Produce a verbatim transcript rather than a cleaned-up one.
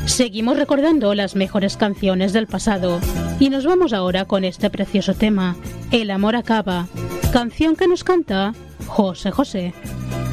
Seguimos recordando las mejores canciones del pasado y nos vamos ahora con este precioso tema, El amor acaba, canción que nos canta José José.